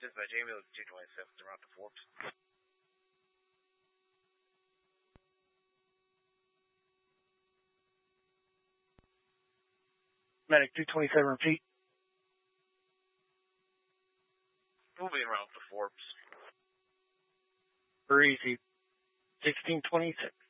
Dispatch ambulance 227, around the Forbes. Medic 227, repeat. Moving around the Forbes. Breezy 1626.